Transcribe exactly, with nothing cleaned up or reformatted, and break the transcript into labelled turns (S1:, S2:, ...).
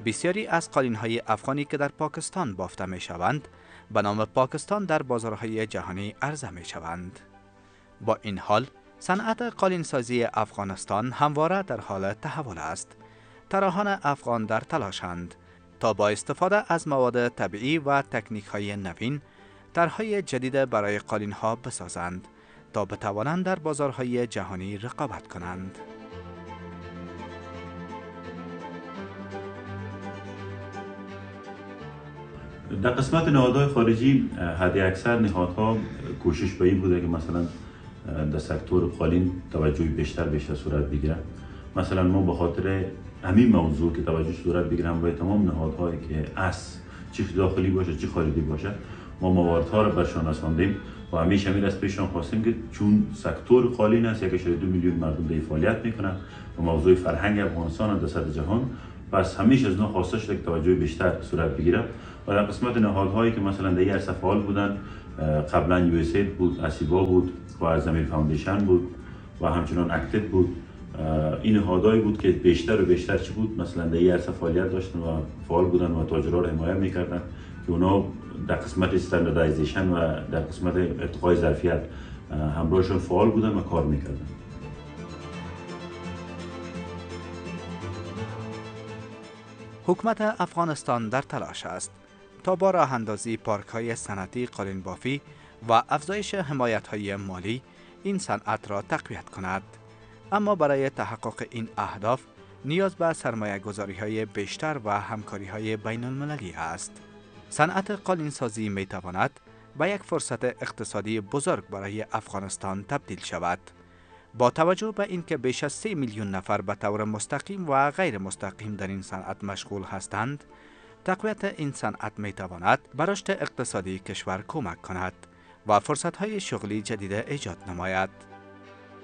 S1: بسیاری از قالین‌های افغانی که در پاکستان بافته می‌شوند به نام پاکستان در بازارهای جهانی عرضه می‌شوند. با این حال صنعت قالین‌سازی افغانستان همواره در حال تحول است. طراحان افغان در تلاشند تا با استفاده از مواد طبیعی و تکنیک‌های نوین طرح‌های جدید برای قالین‌ها بسازند تا بتوانند در بازارهای جهانی رقابت کنند.
S2: در قسمت نهادهای خارجی حد اکثر نهادها کوشش به این بوده که مثلا در سکتور قالین توجه بیشتر بیشتر صورت بگیره. مثلا ما به خاطر همین موضوع که توجه صورت بگیرم و تمام نهادهایی که از چه داخلی باشه چه خارجی باشه ما مواردها را برشان رساندیم و همیشه همین از پیشان خواستیم که چون سکتور قالین است یک اشاره دو میلیون مردم در فعالیت میکنن و موضوع فرهنگ افغانستان در سطح جهان، پس همیشه از اونها خواسته شده که توجه بیشتر صورت بگیره. و در قسمت نهادهایی که مثلا در این عرصه فعال بودن قبلا یو اس اید بود، اسیبا بود و زمیر فاوندیشن بود و همچنان اکتد بود. این نهادهایی بود که بیشتر و بیشتر چی بود مثلا در این عرصه فعالیت داشتن و فعال بودن و تاجرها را حمایت میکردن که اونا در قسمت استانداردایزیشن و در قسمت ارتقای ظرفیت همراهشون فعال بودن و کار میکردن.
S1: حکومت افغانستان در تلاش است تا با راه اندازی پارک های صنعتی قالین بافی و افزایش حمایت های مالی این صنعت را تقویت کند. اما برای تحقق این اهداف نیاز به سرمایه گذاری های بیشتر و همکاری های بین المللی است. صنعت قالین سازی می تواند به یک فرصت اقتصادی بزرگ برای افغانستان تبدیل شود. با توجه به اینکه بیش از سه میلیون نفر به طور مستقیم و غیر مستقیم در این صنعت مشغول هستند، تقویت این صنعت می تواند به رشد اقتصادی کشور کمک کند و فرصت‌های شغلی جدید ایجاد نماید.